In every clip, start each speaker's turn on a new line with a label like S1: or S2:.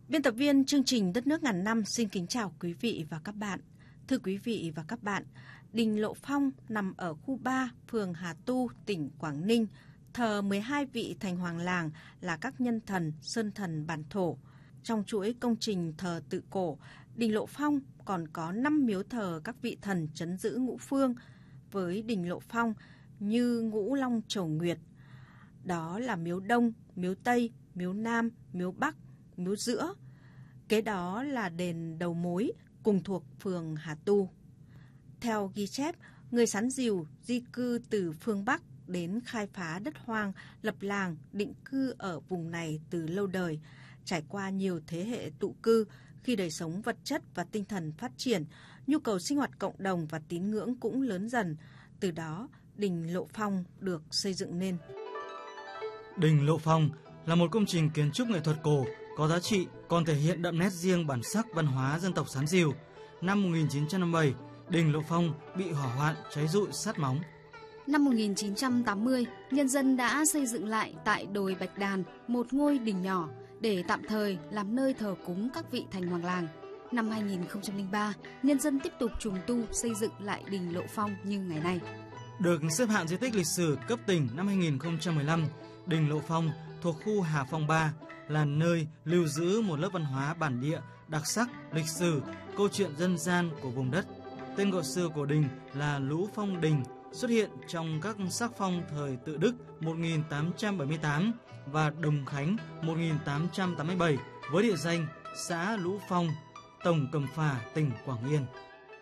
S1: Biên tập viên chương trình Đất nước ngàn năm xin kính chào quý vị và các bạn. Thưa quý vị và các bạn, đình Lộ Phong nằm ở khu 3, phường Hà Tu, tỉnh Quảng Ninh, thờ 12 vị thành hoàng làng là các nhân thần, sơn thần bản thổ. Trong chuỗi công trình thờ tự cổ, đình Lộ Phong còn có 5 miếu thờ các vị thần trấn giữ ngũ phương với đình Lộ Phong như Ngũ Long Chầu Nguyệt. Đó là miếu Đông, miếu Tây, miếu Nam, miếu Bắc, miếu Giữa. Kế đó là đền Đầu Mối cùng thuộc phường Hà Tu. Theo ghi chép, người Sán Dìu di cư từ phương Bắc đến khai phá đất hoang, lập làng, định cư ở vùng này từ lâu đời. Trải qua nhiều thế hệ tụ cư, khi đời sống vật chất và tinh thần phát triển, nhu cầu sinh hoạt cộng đồng và tín ngưỡng cũng lớn dần. Từ đó, đình Lộ Phong được xây dựng nên.
S2: Đình Lộ Phong là một công trình kiến trúc nghệ thuật cổ có giá trị, còn thể hiện đậm nét riêng bản sắc văn hóa dân tộc Sán Dìu. Năm 1957, đình Lộ Phong bị hỏa hoạn cháy rụi sát móng.
S3: Năm 1980, nhân dân đã xây dựng lại tại đồi Bạch Đàn một ngôi đình nhỏ để tạm thời làm nơi thờ cúng các vị thành hoàng làng. Năm 2003, nhân dân tiếp tục trùng tu xây dựng lại đình Lộ Phong như ngày nay.
S2: Được xếp hạng di tích lịch sử cấp tỉnh năm 2015, đình Lộ Phong thuộc khu Hà Phong 3 là nơi lưu giữ một lớp văn hóa bản địa đặc sắc, lịch sử, câu chuyện dân gian của vùng đất. Tên gọi xưa của đình là Lũ Phong Đình, xuất hiện trong các sắc phong thời Tự Đức 1878 và Đồng Khánh 1887 với địa danh xã Lũ Phong, Tổng Cẩm Phả, tỉnh Quảng Yên.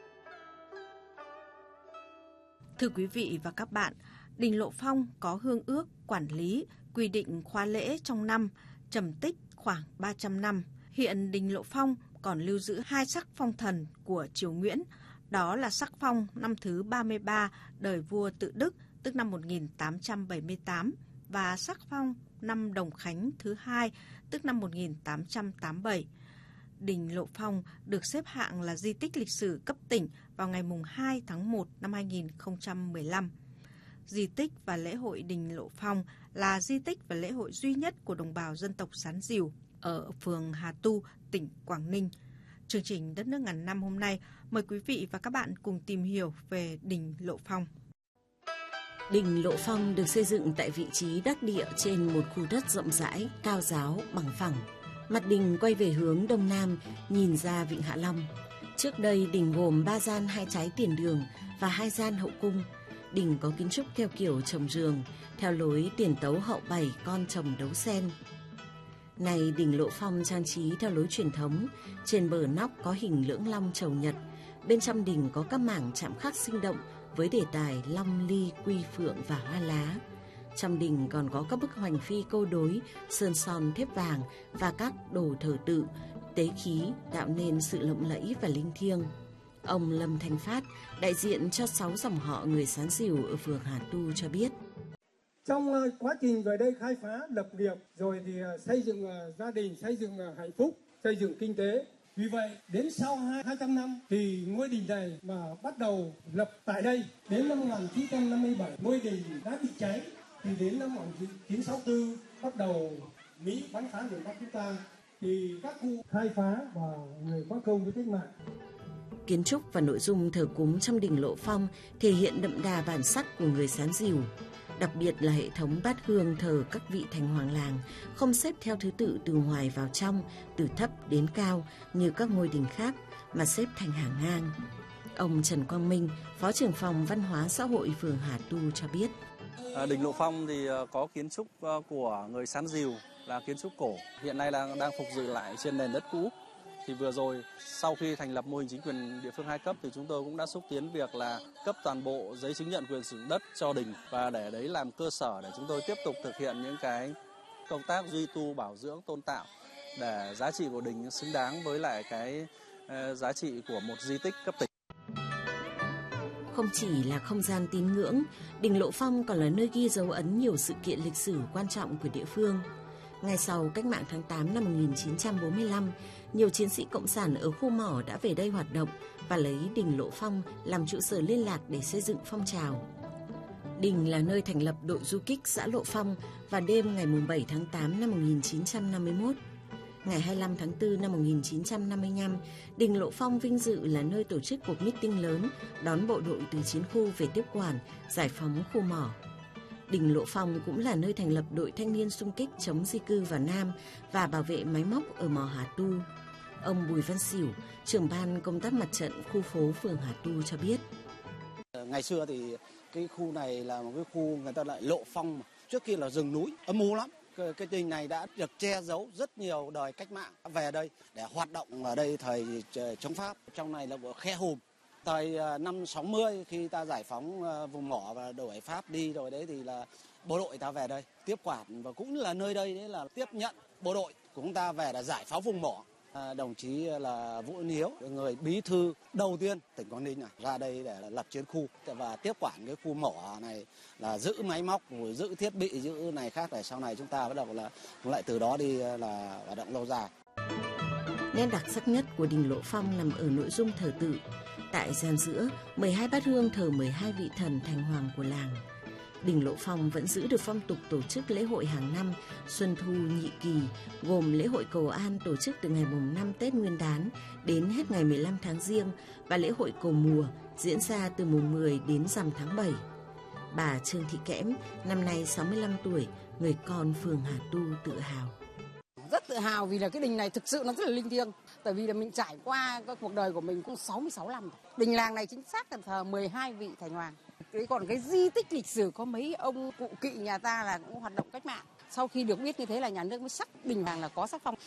S1: Thưa quý vị và các bạn, đình Lộ Phong có hương ước, quản lý, quy định khóa lễ trong năm, trầm tích khoảng 300 năm. Hiện đình Lộ Phong còn lưu giữ 2 sắc phong thần của triều Nguyễn, đó là sắc phong năm thứ 33 đời vua Tự Đức, tức năm 1878, và sắc phong năm Đồng Khánh thứ 2, tức năm 1887. Đình Lộ Phong được xếp hạng là di tích lịch sử cấp tỉnh vào ngày 2 tháng 1 năm 2015. Di tích và lễ hội đình Lộ Phong là di tích và lễ hội duy nhất của đồng bào dân tộc Sán Dìu ở phường Hà Tu, tỉnh Quảng Ninh. Chương trình Đất nước ngàn năm hôm nay mời quý vị và các bạn cùng tìm hiểu về đình Lộ Phong.
S4: Đình Lộ Phong được xây dựng tại vị trí đắc địa trên một khu đất rộng rãi, cao ráo, bằng phẳng. Mặt đình quay về hướng đông nam, nhìn ra vịnh Hạ Long. Trước đây đình gồm 3 gian 2 trái tiền đường và 2 gian hậu cung. Đình có kiến trúc theo kiểu trồng giường, theo lối tiền tấu hậu 7 con chồng đấu sen. Này đình Lộ Phong trang trí theo lối truyền thống, trên bờ nóc có hình lưỡng long chầu nhật, bên trong đình có các mảng chạm khắc sinh động với đề tài long ly, quy phượng và hoa lá. Trong đình còn có các bức hoành phi câu đối, sơn son thép vàng và các đồ thờ tự, tế khí tạo nên sự lộng lẫy và linh thiêng. Ông Lâm Thanh Phát, đại diện cho 6 dòng họ người Sán Dìu ở phường Hà Tu cho biết.
S5: Trong quá trình về đây khai phá, lập nghiệp, rồi thì xây dựng gia đình, xây dựng hạnh phúc, xây dựng kinh tế. Vì vậy, đến sau 200 năm thì ngôi đình này mà bắt đầu lập tại đây. Đến năm 1957, ngôi đình đã bị cháy. Thì đến năm 1964, bắt đầu Mỹ bắn phá miền Bắc chúng ta. Thì các khu khai phá và người có công với cách mạng.
S4: Kiến trúc và nội dung thờ cúng trong đình Lộ Phong thể hiện đậm đà bản sắc của người Sán Dìu. Đặc biệt là hệ thống bát hương thờ các vị thành hoàng làng không xếp theo thứ tự từ ngoài vào trong, từ thấp đến cao như các ngôi đình khác, mà xếp thành hàng ngang. Ông Trần Quang Minh, Phó trưởng phòng Văn hóa xã hội phường Hà Tu cho biết.
S6: Đình Lộ Phong thì có kiến trúc của người Sán Dìu là kiến trúc cổ, hiện nay đang phục dựng lại trên nền đất cũ. Thì vừa rồi sau khi thành lập mô hình chính quyền địa phương 2 cấp thì chúng tôi cũng đã xúc tiến việc là cấp toàn bộ giấy chứng nhận quyền sử dụng đất cho đình, và để đấy làm cơ sở để chúng tôi tiếp tục thực hiện những cái công tác duy tu bảo dưỡng tôn tạo để giá trị của đình xứng đáng với lại cái giá trị của một di tích cấp tỉnh.
S4: Không chỉ là không gian tín ngưỡng, đình Lộ Phong còn là nơi ghi dấu ấn nhiều sự kiện lịch sử quan trọng của địa phương. Ngay sau cách mạng tháng 8 năm 1945, nhiều chiến sĩ cộng sản ở khu mỏ đã về đây hoạt động và lấy đình Lộ Phong làm trụ sở liên lạc để xây dựng phong trào. Đình là nơi thành lập đội du kích xã Lộ Phong vào đêm ngày 7 tháng 8 năm 1951. ngày 25 tháng 4 năm 1955, đình Lộ Phong vinh dự là nơi tổ chức cuộc meeting lớn đón bộ đội từ chiến khu về tiếp quản, giải phóng khu mỏ. Đình Lộ Phong cũng là nơi thành lập đội thanh niên xung kích chống di cư vào Nam và bảo vệ máy móc ở mỏ Hà Tu. Ông Bùi Văn Xỉu, trưởng ban công tác mặt trận khu phố phường Hà Tu cho biết.
S7: Ngày xưa thì cái khu này là một cái khu người ta lại Lộ Phong, trước kia là rừng núi, âm u lắm. Cái đình này đã được che giấu rất nhiều đời cách mạng về đây để hoạt động ở đây thời chống Pháp. Trong này là bộ khe hùm. Thời năm 60 khi ta giải phóng vùng mỏ và đuổi Pháp đi rồi đấy thì là bộ đội ta về đây tiếp quản và cũng là nơi đây đấy là tiếp nhận bộ đội của chúng ta về để giải phóng vùng mỏ. Đồng chí là Vũ Văn Hiếu, người bí thư đầu tiên tỉnh Quảng Ninh ra đây để lập chiến khu và tiếp quản cái khu mỏ này, là giữ máy móc, giữ thiết bị, giữ này khác để sau này chúng ta bắt đầu là lại từ đó đi là hoạt động lâu dài.
S4: Nét đặc sắc nhất của đình Lộ Phong nằm ở nội dung thờ tự. Tại gian giữa, 12 bát hương thờ 12 vị thần thành hoàng của làng. Đình Lộ Phong vẫn giữ được phong tục tổ chức lễ hội hàng năm Xuân Thu Nhị Kỳ, gồm lễ hội cầu an tổ chức từ ngày mùng 5 Tết Nguyên đán đến hết ngày 15 tháng Giêng và lễ hội cầu mùa diễn ra từ mùng 10 đến rằm tháng 7. Bà Trương Thị Kẽm, năm nay 65 tuổi, người con phường Hà Tu tự hào.
S8: Rất tự hào vì là cái đình này thực sự nó rất là linh thiêng. Tại vì là mình trải qua cái cuộc đời của mình cũng 66 năm. Đình làng này chính xác là thờ 12 vị thành hoàng. Còn cái di tích lịch sử có mấy ông cụ kỵ nhà ta là cũng hoạt động cách mạng. Sau khi được biết như thế là nhà nước mới sắc đình làng là có sắc phong.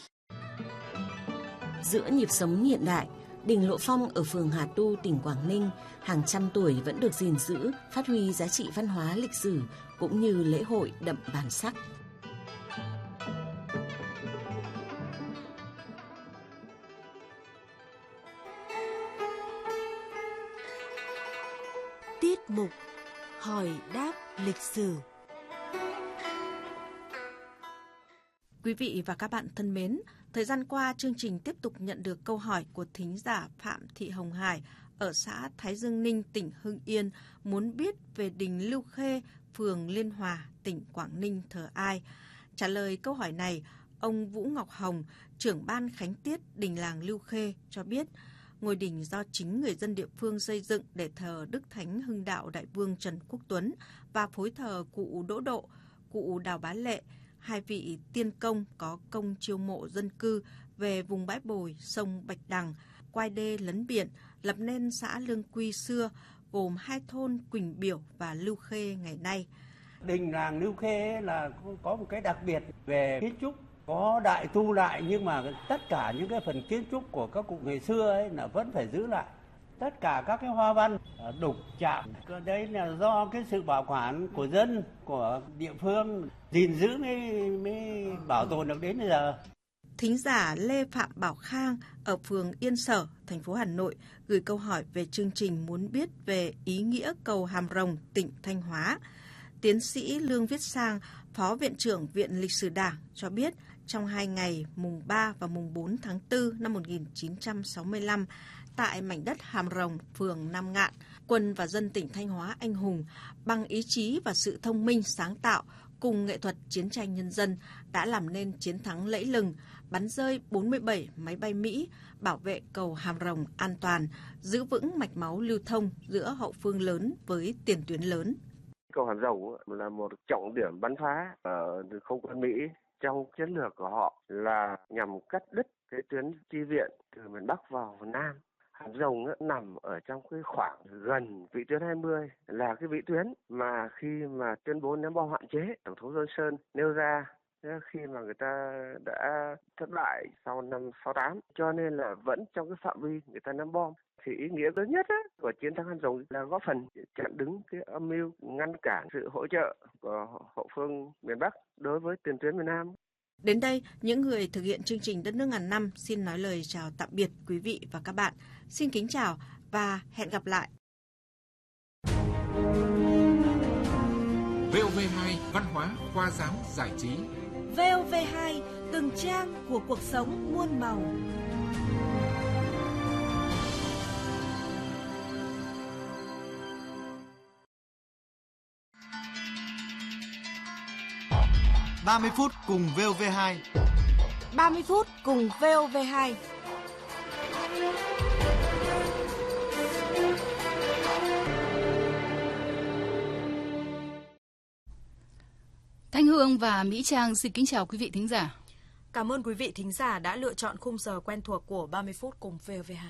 S4: Giữa nhịp sống hiện đại, đình Lộ Phong ở phường Hà Tu, tỉnh Quảng Ninh hàng trăm tuổi vẫn được gìn giữ, phát huy giá trị văn hóa lịch sử cũng như lễ hội đậm bản sắc.
S9: Tiết mục hỏi đáp lịch sử.
S1: Quý vị và các bạn thân mến, thời gian qua chương trình tiếp tục nhận được câu hỏi của thính giả Phạm Thị Hồng Hải ở xã Thái Dương Ninh, tỉnh Hưng Yên muốn biết về đình Lưu Khê, phường Liên Hòa, tỉnh Quảng Ninh thờ ai. Trả lời câu hỏi này, ông Vũ Ngọc Hồng, trưởng ban khánh tiết đình làng Lưu Khê cho biết, ngôi đình do chính người dân địa phương xây dựng để thờ Đức Thánh Hưng Đạo Đại Vương Trần Quốc Tuấn và phối thờ cụ Đỗ Độ, cụ Đào Bá Lệ, hai vị tiên công có công chiêu mộ dân cư về vùng bãi bồi sông Bạch Đằng, quai đê lấn biển, lập nên xã Lương Quy xưa, gồm hai thôn Quỳnh Biểu và Lưu Khê ngày nay.
S10: Đình làng Lưu Khê là có một cái đặc biệt về kiến trúc, có đại tu lại nhưng mà tất cả những cái phần kiến trúc của các cụ ngày xưa ấy là vẫn phải giữ lại. Tất cả các cái hoa văn đục chạm, đấy là do cái sự bảo quản của dân, của địa phương gìn giữ mới bảo tồn được đến bây giờ.
S1: Thính giả Lê Phạm Bảo Khang ở phường Yên Sở, thành phố Hà Nội gửi câu hỏi về chương trình muốn biết về ý nghĩa cầu Hàm Rồng, tỉnh Thanh Hóa. Tiến sĩ Lương Viết Sang, Phó Viện trưởng Viện Lịch sử Đảng cho biết, trong 2 ngày mùng 3 và mùng 4 tháng 4 năm 1965, tại mảnh đất Hàm Rồng, phường Nam Ngạn, quân và dân tỉnh Thanh Hóa anh hùng bằng ý chí và sự thông minh sáng tạo cùng nghệ thuật chiến tranh nhân dân đã làm nên chiến thắng lẫy lừng, bắn rơi 47 máy bay Mỹ, bảo vệ cầu Hàm Rồng an toàn, giữ vững mạch máu lưu thông giữa hậu phương lớn với tiền tuyến lớn.
S11: Cầu Hàm Rồng là một trọng điểm bắn phá ở không quân Mỹ. Trong chiến lược của họ là nhằm cắt đứt cái tuyến chi viện từ miền Bắc vào Nam. Hàm Rồng nằm ở trong cái khoảng gần vị tuyến 20, là cái vị tuyến mà khi mà tuyên bố ném bom hạn chế Tổng thống Johnson nêu ra khi mà người ta đã thất bại sau năm 68, cho nên là vẫn trong cái phạm vi người ta ném bom. Thì ý nghĩa lớn nhất của chiến thắng Hàm Rồng là góp phần chặn đứng cái âm mưu ngăn cản sự hỗ trợ của hậu phương miền Bắc đối với tiền tuyến miền Nam.
S1: Đến đây, những người thực hiện chương trình Đất nước ngàn năm xin nói lời chào tạm biệt quý vị và các bạn. Xin kính chào và hẹn gặp lại.
S12: VOV2 Văn hóa, khoa giáo, giải trí.
S9: VOV2 từng trang của cuộc sống muôn màu.
S13: Ba mươi phút cùng VOV2.
S9: 30 phút cùng VOV2.
S3: Thanh Hương và Mỹ Trang xin kính chào quý vị thính giả.
S9: Cảm ơn quý vị thính giả đã lựa chọn khung giờ quen thuộc của 30 phút cùng VOV2.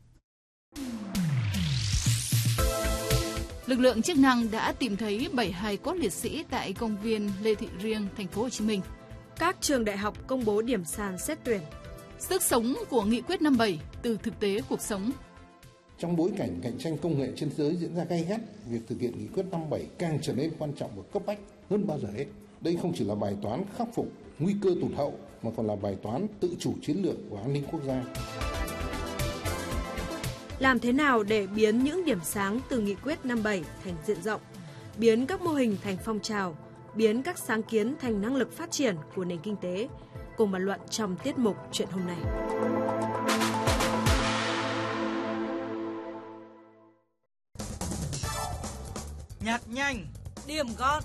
S3: Lực lượng chức năng đã tìm thấy 7 hài cốt liệt sĩ tại công viên Lê Thị Riêng, thành phố Hồ Chí Minh.
S9: Các trường đại học công bố điểm sàn xét tuyển.
S3: Sức sống của Nghị quyết 57 từ thực tế cuộc sống.
S13: Trong bối cảnh cạnh tranh công nghệ trên thế giới diễn ra gay gắt, việc thực hiện Nghị quyết 57 càng trở nên quan trọng và cấp bách hơn bao giờ hết. Đây không chỉ là bài toán khắc phục nguy cơ tụt hậu mà còn là bài toán tự chủ chiến lược của an ninh quốc gia.
S9: Làm thế nào để biến những điểm sáng từ Nghị quyết 57 thành diện rộng, biến các mô hình thành phong trào, biến các sáng kiến thành năng lực phát triển của nền kinh tế? Cùng bàn luận trong tiết mục Chuyện hôm nay.
S2: Nhạc nhanh,
S9: điểm gọn.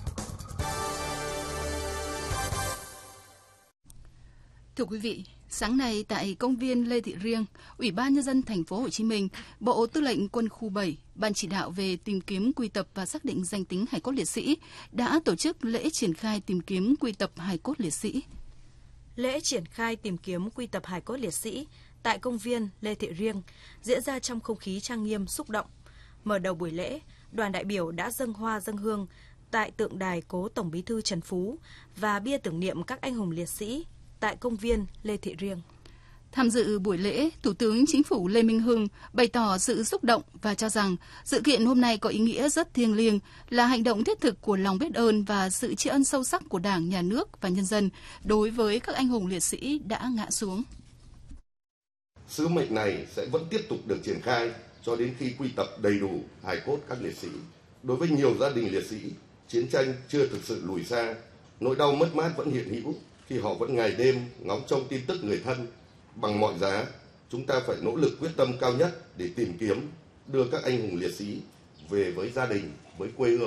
S3: Thưa quý vị, sáng nay tại công viên Lê Thị Riêng, Ủy ban Nhân dân thành phố Hồ Chí Minh, Bộ Tư lệnh Quân khu 7, Ban chỉ đạo về tìm kiếm, quy tập và xác định danh tính hài cốt liệt sĩ đã tổ chức lễ triển khai tìm kiếm, quy tập hài cốt liệt sĩ.
S9: Lễ triển khai tìm kiếm, quy tập hài cốt liệt sĩ tại công viên Lê Thị Riêng diễn ra trong không khí trang nghiêm xúc động. Mở đầu buổi lễ, đoàn đại biểu đã dâng hoa dâng hương tại tượng đài cố Tổng Bí thư Trần Phú và bia tưởng niệm các anh hùng liệt sĩ tại công viên Lê Thị Riêng.
S3: Tham dự buổi lễ, Thủ tướng Chính phủ Lê Minh Hưng bày tỏ sự xúc động và cho rằng sự kiện hôm nay có ý nghĩa rất thiêng liêng, là hành động thiết thực của lòng biết ơn và sự tri ân sâu sắc của Đảng, Nhà nước và nhân dân đối với các anh hùng liệt sĩ đã ngã xuống.
S14: Sứ mệnh này sẽ vẫn tiếp tục được triển khai cho đến khi quy tập đầy đủ hài cốt các liệt sĩ. Đối với nhiều gia đình liệt sĩ, chiến tranh chưa thực sự lùi xa, nỗi đau mất mát vẫn hiện hữu khi họ vẫn ngày đêm ngóng trông tin tức người thân. Bằng mọi giá, chúng ta phải nỗ lực quyết tâm cao nhất để tìm kiếm, đưa các anh hùng liệt sĩ về với gia đình, với quê hương.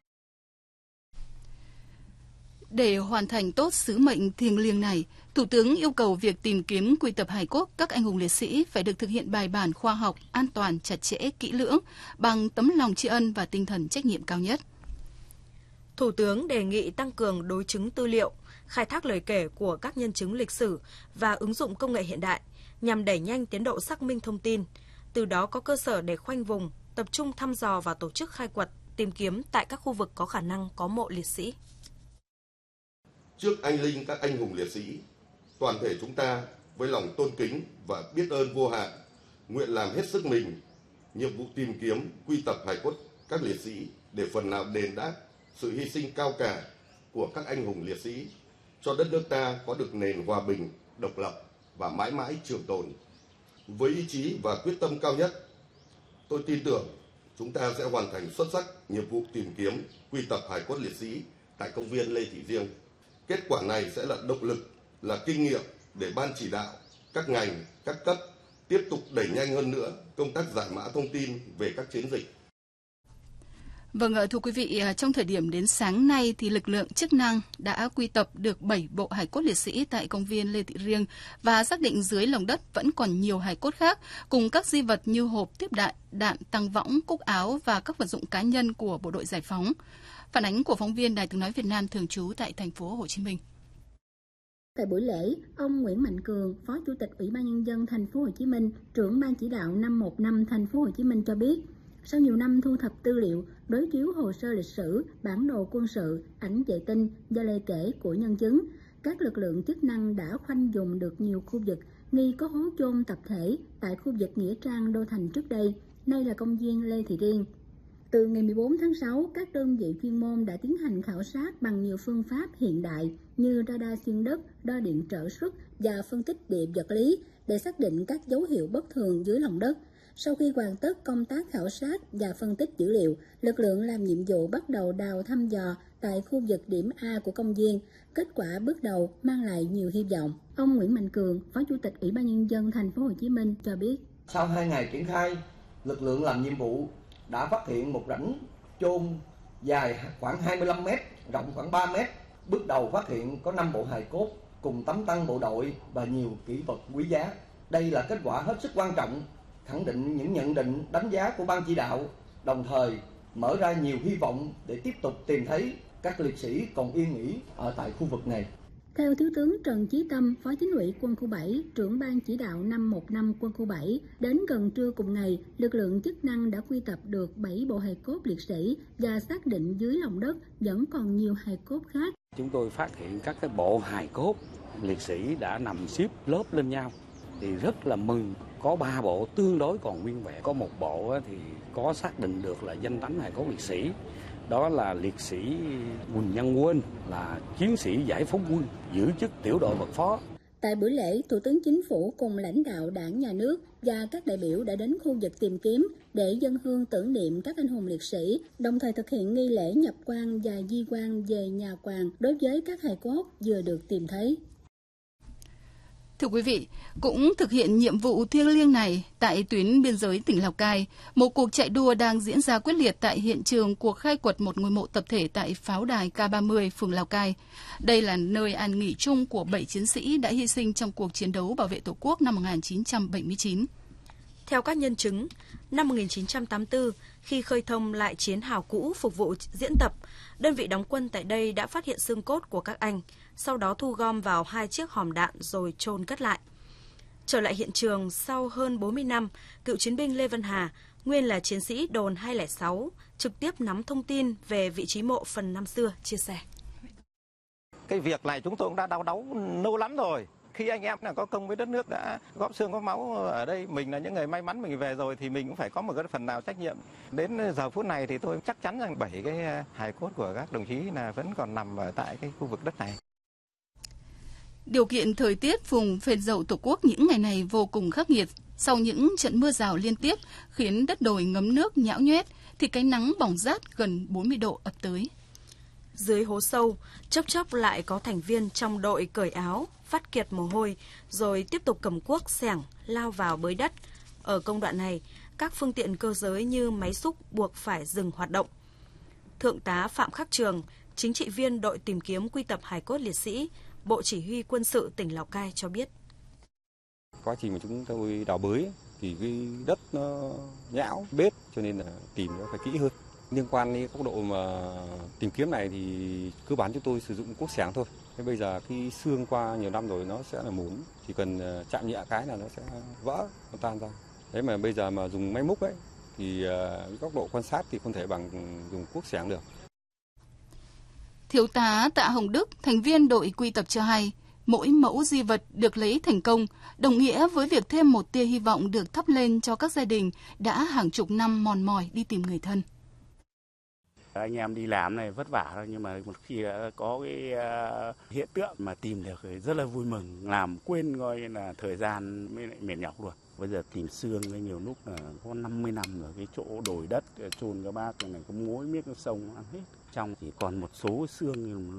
S3: Để hoàn thành tốt sứ mệnh thiêng liêng này, Thủ tướng yêu cầu việc tìm kiếm, quy tập hài cốt các anh hùng liệt sĩ phải được thực hiện bài bản, khoa học, an toàn, chặt chẽ, kỹ lưỡng, bằng tấm lòng tri ân và tinh thần trách nhiệm cao nhất.
S9: Thủ tướng đề nghị tăng cường đối chứng tư liệu, khai thác lời kể của các nhân chứng lịch sử và ứng dụng công nghệ hiện đại nhằm đẩy nhanh tiến độ xác minh thông tin, từ đó có cơ sở để khoanh vùng, tập trung thăm dò và tổ chức khai quật, tìm kiếm tại các khu vực có khả năng có mộ liệt sĩ.
S14: Trước anh linh các anh hùng liệt sĩ, toàn thể chúng ta với lòng tôn kính và biết ơn vô hạn, nguyện làm hết sức mình, nhiệm vụ tìm kiếm, quy tập hài cốt các liệt sĩ để phần nào đền đáp sự hy sinh cao cả của các anh hùng liệt sĩ, cho đất nước ta có được nền hòa bình, độc lập và mãi mãi trường tồn. Với ý chí và quyết tâm cao nhất, tôi tin tưởng chúng ta sẽ hoàn thành xuất sắc nhiệm vụ tìm kiếm, quy tập hài cốt liệt sĩ tại công viên Lê Thị Riêng. Kết quả này sẽ là động lực, là kinh nghiệm để Ban chỉ đạo, các ngành, các cấp tiếp tục đẩy nhanh hơn nữa công tác giải mã thông tin về các chiến dịch.
S3: Vâng, thưa quý vị, trong thời điểm đến sáng nay thì lực lượng chức năng đã quy tập được 7 bộ hài cốt liệt sĩ tại công viên Lê Thị Riêng và xác định dưới lòng đất vẫn còn nhiều hài cốt khác cùng các di vật như hộp tiếp đạn, tăng võng, cúc áo và các vật dụng cá nhân của bộ đội giải phóng. Phản ánh của phóng viên Đài Tiếng nói Việt Nam thường trú tại thành phố Hồ Chí Minh.
S15: Tại buổi lễ, ông Nguyễn Mạnh Cường, Phó Chủ tịch Ủy ban Nhân dân thành phố Hồ Chí Minh, trưởng Ban chỉ đạo 515 thành phố Hồ Chí Minh cho biết, sau nhiều năm thu thập tư liệu, đối chiếu hồ sơ lịch sử, bản đồ quân sự, ảnh vệ tinh do lời kể của nhân chứng, các lực lượng chức năng đã khoanh vùng được nhiều khu vực nghi có hố chôn tập thể tại khu vực Nghĩa Trang Đô Thành trước đây, nay là công viên Lê Thị Riêng. Từ ngày 14 tháng 6, các đơn vị chuyên môn đã tiến hành khảo sát bằng nhiều phương pháp hiện đại như radar xuyên đất, đo điện trở suất và phân tích địa vật lý để xác định các dấu hiệu bất thường dưới lòng đất. Sau khi hoàn tất công tác khảo sát và phân tích dữ liệu, lực lượng làm nhiệm vụ bắt đầu đào thăm dò tại khu vực điểm A của công viên. Kết quả bước đầu mang lại nhiều hy vọng. Ông Nguyễn Mạnh Cường, Phó Chủ tịch Ủy ban Nhân dân thành phố Hồ Chí Minh cho biết.
S16: Sau 2 ngày triển khai, lực lượng làm nhiệm vụ đã phát hiện một rãnh chôn dài khoảng 25 m, rộng khoảng 3 m. Bước đầu phát hiện có 5 bộ hài cốt cùng tấm tăng bộ đội và nhiều kỹ vật quý giá. Đây là kết quả hết sức quan trọng, khẳng định những nhận định, đánh giá của ban chỉ đạo, đồng thời mở ra nhiều hy vọng để tiếp tục tìm thấy các liệt sĩ còn yên nghỉ ở tại khu vực này.
S15: Theo Thiếu tướng Trần Chí Tâm, Phó Chính ủy Quân khu 7, trưởng ban chỉ đạo 515 Quân khu 7, đến gần trưa cùng ngày, lực lượng chức năng đã quy tập được 7 bộ hài cốt liệt sĩ và xác định dưới lòng đất vẫn còn nhiều hài cốt khác.
S17: Chúng tôi phát hiện các cái bộ hài cốt liệt sĩ đã nằm xếp lớp lên nhau, thì rất là mừng. Có 3 bộ tương đối còn nguyên vẹn, có một bộ thì có xác định được là danh tánh hài cốt liệt sĩ. Đó là liệt sĩ Quỳnh Nhân Quân, là chiến sĩ giải phóng quân, giữ chức tiểu đội mật phó.
S15: Tại buổi lễ, Thủ tướng Chính phủ cùng lãnh đạo Đảng, Nhà nước và các đại biểu đã đến khu vực tìm kiếm để dâng hương tưởng niệm các anh hùng liệt sĩ, đồng thời thực hiện nghi lễ nhập quan và di quan về nhà quàng đối với các hài cốt vừa được tìm thấy.
S18: Thưa quý vị, cũng thực hiện nhiệm vụ thiêng liêng này tại tuyến biên giới tỉnh Lào Cai, một cuộc chạy đua đang diễn ra quyết liệt tại hiện trường cuộc khai quật một ngôi mộ tập thể tại pháo đài K30, phường Lào Cai. Đây là nơi an nghỉ chung của 7 chiến sĩ đã hy sinh trong cuộc chiến đấu bảo vệ Tổ quốc năm 1979.
S9: Theo các nhân chứng, năm 1984, khi khơi thông lại chiến hào cũ phục vụ diễn tập, đơn vị đóng quân tại đây đã phát hiện xương cốt của các anh, sau đó thu gom vào 2 chiếc hòm đạn rồi chôn cất lại. Trở lại hiện trường sau hơn 40 năm, cựu chiến binh Lê Văn Hà, nguyên là chiến sĩ đồn 206, trực tiếp nắm thông tin về vị trí mộ phần năm xưa, chia sẻ.
S19: Cái việc này chúng tôi cũng đã đau đáu lâu lắm rồi. Khi anh em có công với đất nước, đã góp xương góp máu ở đây, mình là những người may mắn mình về rồi thì mình cũng phải có một cái phần nào trách nhiệm. Đến giờ phút này thì tôi chắc chắn rằng 7 cái hài cốt của các đồng chí là vẫn còn nằm ở tại cái khu vực đất này.
S18: Điều kiện thời tiết vùng phên dậu Tổ quốc những ngày này vô cùng khắc nghiệt. Sau những trận mưa rào liên tiếp khiến đất đồi ngấm nước nhão nhoét thì cái nắng bỏng rát gần 40 độ ập tới.
S9: Dưới hố sâu, chốc chốc lại có thành viên trong đội cởi áo, vắt kiệt mồ hôi, rồi tiếp tục cầm cuốc, xẻng, lao vào bới đất. Ở công đoạn này, các phương tiện cơ giới như máy xúc buộc phải dừng hoạt động. Thượng tá Phạm Khắc Trường, chính trị viên đội tìm kiếm quy tập hài cốt liệt sĩ, Bộ Chỉ huy Quân sự tỉnh Lào Cai cho biết.
S20: Quá trình mà chúng tôi đào bới thì cái đất nó nhão, bết cho nên là tìm nó phải kỹ hơn. Liên quan đến góc độ mà tìm kiếm này thì cơ bản chúng tôi sử dụng cuốc xẻng thôi. Thế bây giờ khi xương qua nhiều năm rồi nó sẽ là mủn, chỉ cần chạm nhẹ cái là nó sẽ vỡ, nó tan ra. Thế mà bây giờ mà dùng máy múc ấy thì góc độ quan sát thì không thể bằng dùng cuốc xẻng được.
S18: Thiếu tá Tạ Hồng Đức, thành viên đội quy tập cho hay, mỗi mẫu di vật được lấy thành công đồng nghĩa với việc thêm một tia hy vọng được thắp lên cho các gia đình đã hàng chục năm mòn mỏi đi tìm người thân.
S21: Anh em đi làm này vất vả thôi, nhưng mà một khi đã có cái hiện tượng mà tìm được thì rất là vui mừng, làm quên coi là thời gian mới lại mệt nhọc luôn. Bây giờ tìm xương với nhiều lúc là có 50 năm rồi, cái chỗ đồi đất chôn các bác này có mối miếc sông ăn hết. Trong thì còn một số xương